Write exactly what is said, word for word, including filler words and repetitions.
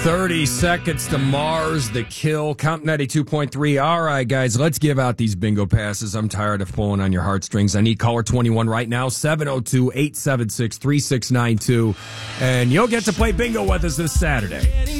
thirty seconds to Mars, The Kill, Count ninety-two point three. All right, guys, let's give out these bingo passes. I'm tired of pulling on your heartstrings. I need caller twenty-one right now, seven oh two, eight seven six, three six nine two. And you'll get to play bingo with us this Saturday.